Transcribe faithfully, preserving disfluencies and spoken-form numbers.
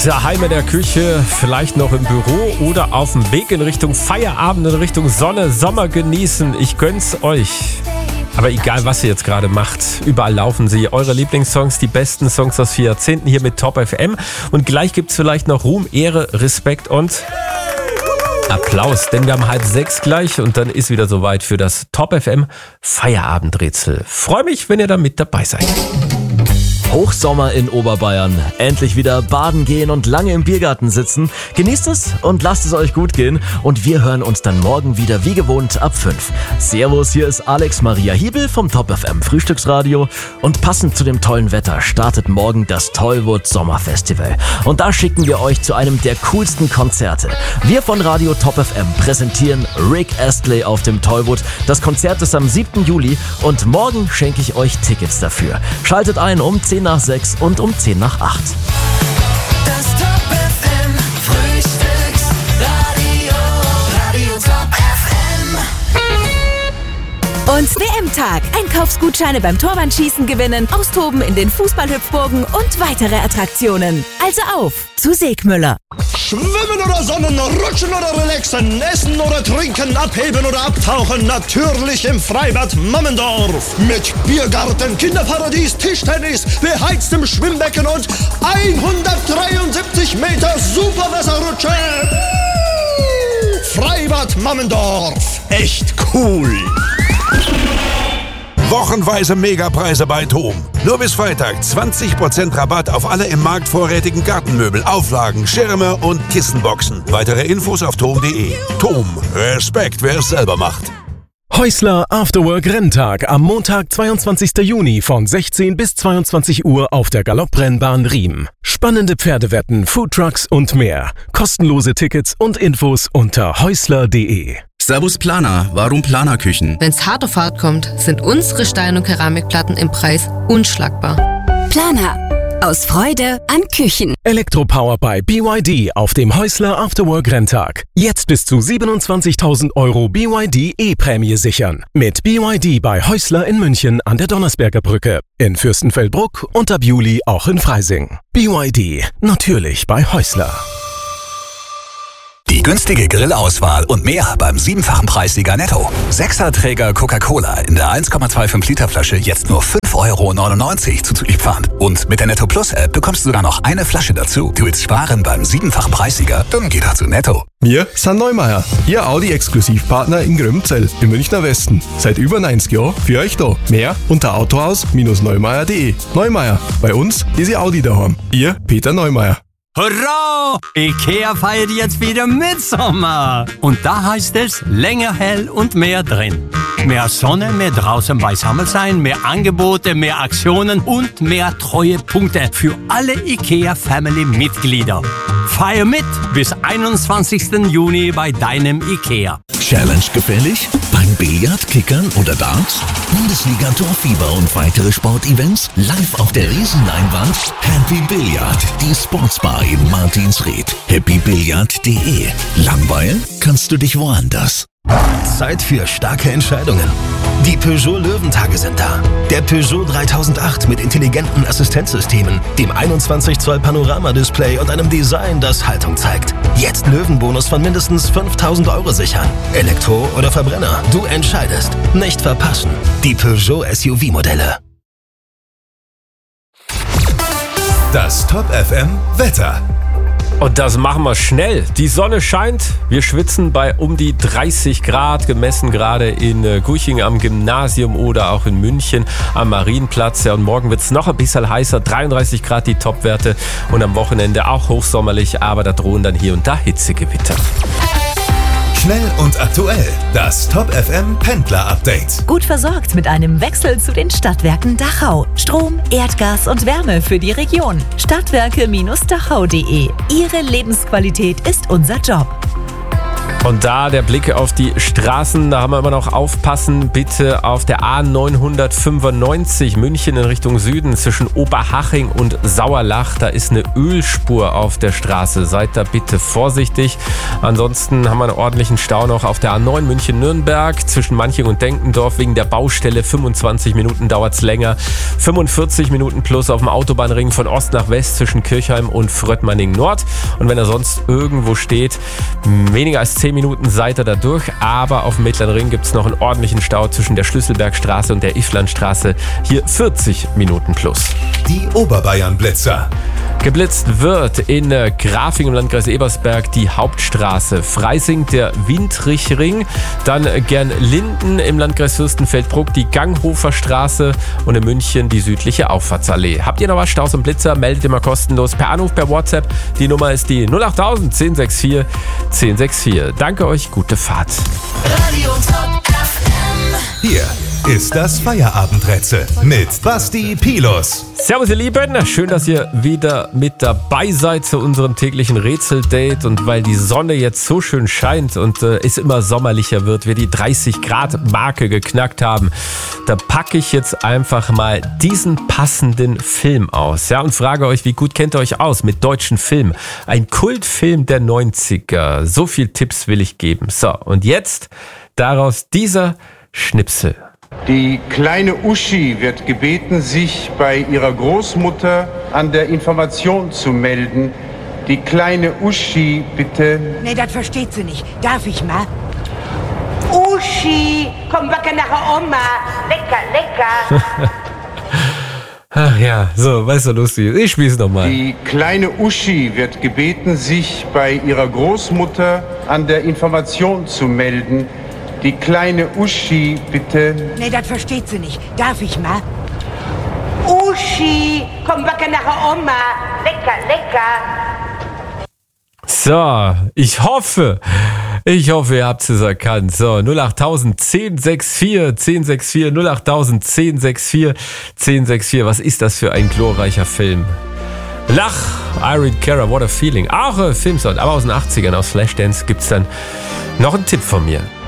Daheim in der Küche, vielleicht noch im Büro oder auf dem Weg in Richtung Feierabend, in Richtung Sonne, Sommer genießen. Ich gönn's euch. Aber egal, was ihr jetzt gerade macht, überall laufen sie. Eure Lieblingssongs, die besten Songs aus vier Jahrzehnten hier mit Top F M. Und gleich gibt's vielleicht noch Ruhm, Ehre, Respekt und Applaus. Denn wir haben halb sechs gleich und dann ist wieder soweit für das Top F M Feierabendrätsel. Freue mich, wenn ihr da mit dabei seid. Hochsommer in Oberbayern. Endlich wieder baden gehen und lange im Biergarten sitzen. Genießt es und lasst es euch gut gehen. Und wir hören uns dann morgen wieder wie gewohnt ab fünf. Servus, hier ist Alex Maria Hiebel vom Top F M Frühstücksradio. Und passend zu dem tollen Wetter startet morgen das Tollwood Sommerfestival. Und da schicken wir euch zu einem der coolsten Konzerte. Wir von Radio Top F M präsentieren Rick Astley auf dem Tollwood. Das Konzert ist am siebten Juli und morgen schenke ich euch Tickets dafür. Schaltet ein um zehn nach sechs und um zehn nach acht. Das Top F M Frühstücksradio, Radio Top F M. Und W M-Tag. Einkaufsgutscheine beim Torwandschießen gewinnen, austoben in den Fußballhüpfburgen und weitere Attraktionen. Also auf zu Segmüller. Schwimmen oder sonnen, rutschen oder relaxen, essen oder trinken, abheben oder abtauchen, natürlich im Freibad Mammendorf. Mit Biergarten, Kinderparadies, Tischtennis, beheiztem Schwimmbecken und hundertdreiundsiebzig Meter Superwasserrutsche. Freibad Mammendorf. Echt cool. Wochenweise Megapreise bei TOM. Nur bis Freitag zwanzig Prozent Rabatt auf alle im Markt vorrätigen Gartenmöbel, Auflagen, Schirme und Kissenboxen. Weitere Infos auf tom punkt de. TOM. Respekt, wer es selber macht. Häusler Afterwork Renntag am Montag, zweiundzwanzigsten Juni von sechzehn bis zweiundzwanzig Uhr auf der Galopprennbahn Riem. Spannende Pferdewetten, Foodtrucks und mehr. Kostenlose Tickets und Infos unter häusler punkt de. Servus Planer, warum Planerküchen? Wenn's hart auf hart kommt, sind unsere Stein- und Keramikplatten im Preis unschlagbar. Planer. Aus Freude an Küchen. Elektropower bei B Y D auf dem Häusler Afterwork Renntag. Jetzt bis zu siebenundzwanzigtausend Euro B Y D E-Prämie sichern. Mit B Y D bei Häusler in München an der Donnersberger Brücke, in Fürstenfeldbruck und ab Juli auch in Freising. B Y D, natürlich bei Häusler. Die günstige Grillauswahl und mehr beim siebenfachen Preissieger Netto. Sechserträger Coca-Cola in der eins Komma fünfundzwanzig Liter Flasche jetzt nur fünf Euro neunundneunzig zuzüglich Pfand. Und mit der Netto Plus App bekommst du sogar noch eine Flasche dazu. Du willst sparen beim siebenfachen Preissieger? Dann geh doch zu Netto. Wir sind Neumeier, Ihr Audi-Exklusivpartner in Grömzell im Münchner Westen. Seit über neunzig Jahren für euch da. Mehr unter autohaus neumeier punkt de. Neumeier, bei uns ist Ihr Audi daheim. Ihr Peter Neumeier. Hurra! IKEA feiert jetzt wieder Mitsommer. Und da heißt es länger hell und mehr drin. Mehr Sonne, mehr draußen beisammen sein, mehr Angebote, mehr Aktionen und mehr Treuepunkte für alle IKEA-Family-Mitglieder. Feier mit bis einundzwanzigsten Juni bei deinem IKEA. Challenge gefällig? Beim Billard, Kickern oder Darts? Bundesliga Torfieber und weitere Sportevents live auf der Riesenleinwand? Happy Billard, die Sportsbar in Martinsried. happy billard punkt de. Langweilen kannst du dich woanders. Zeit für starke Entscheidungen. Die Peugeot Löwentage sind da. Der Peugeot dreitausendacht mit intelligenten Assistenzsystemen, dem einundzwanzig Zoll Panoramadisplay und einem Design, das Haltung zeigt. Jetzt Löwenbonus von mindestens fünftausend Euro sichern. Elektro oder Verbrenner, du entscheidest. Nicht verpassen. Die Peugeot S U V-Modelle. Das Top F M Wetter. Und das machen wir schnell. Die Sonne scheint. Wir schwitzen bei um die dreißig Grad, gemessen gerade in Guching am Gymnasium oder auch in München am Marienplatz. Ja, und morgen wird es noch ein bisschen heißer. dreiunddreißig Grad die Topwerte. Und am Wochenende auch hochsommerlich, aber da drohen dann hier und da Hitzegewitter. Schnell und aktuell. Das Top F M Pendler Update. Gut versorgt mit einem Wechsel zu den Stadtwerken Dachau. Strom, Erdgas und Wärme für die Region. Stadtwerke Dachau punkt de. Ihre Lebensqualität ist unser Job. Und da der Blick auf die Straßen, da haben wir immer noch aufpassen, bitte auf der A neunhundertfünfundneunzig München in Richtung Süden zwischen Oberhaching und Sauerlach. Da ist eine Ölspur auf der Straße. Seid da bitte vorsichtig. Ansonsten haben wir einen ordentlichen Stau noch auf der A neun München-Nürnberg zwischen Manching und Denkendorf wegen der Baustelle. fünfundzwanzig Minuten dauert es länger. fünfundvierzig Minuten plus auf dem Autobahnring von Ost nach West zwischen Kirchheim und Fröttmanning Nord. Und wenn er sonst irgendwo steht, weniger als zehn Minuten seid ihr da durch, aber auf dem Mittleren Ring gibt es noch einen ordentlichen Stau zwischen der Schlüsselbergstraße und der Iflandstraße. Hier vierzig Minuten plus. Die Oberbayern-Blitzer. Geblitzt wird in Grafing im Landkreis Ebersberg die Hauptstraße, Freising der Windrichring, dann Gernlinden im Landkreis Fürstenfeldbruck die Ganghofer Straße und in München die südliche Auffahrtsallee. Habt ihr noch was, Staus und Blitzer? Meldet immer kostenlos per Anruf, per WhatsApp. Die Nummer ist die null acht tausend zehn sechs vier zehn sechs vier. Danke euch, gute Fahrt. Radio Top F M. Hier ist das Feierabendrätsel mit Basti Pilus. Servus ihr Lieben, schön, dass ihr wieder mit dabei seid zu unserem täglichen Rätseldate. Und weil die Sonne jetzt so schön scheint und äh, es immer sommerlicher wird, wir die dreißig Grad Marke geknackt haben, da packe ich jetzt einfach mal diesen passenden Film aus. Ja, und frage euch, wie gut kennt ihr euch aus mit deutschen Filmen? Ein Kultfilm der neunziger. So viel Tipps will ich geben. So, und jetzt daraus dieser Schnipsel. Die kleine Uschi wird gebeten, sich bei ihrer Großmutter an der Information zu melden. Die kleine Uschi, bitte. Nee, das versteht sie nicht. Darf ich mal? Uschi, komm backe nach Oma. Lecker, lecker. Ach ja, so, weißt du, lustig. Ich spiel's nochmal. Die kleine Uschi wird gebeten, sich bei ihrer Großmutter an der Information zu melden. Die kleine Uschi, bitte. Nee, das versteht sie nicht. Darf ich mal? Uschi, komm backe nach Oma. Lecker, lecker. So, ich hoffe, ich hoffe, ihr habt es erkannt. So, null acht tausend zehn sechs vier zehn sechs vier, null acht tausend zehn sechs vier zehn sechs vier. Was ist das für ein glorreicher Film? Lach, Irene Cara, What a Feeling. Auch ein Filmsort, aber aus den achtzigern, aus Flashdance gibt's dann noch einen Tipp von mir.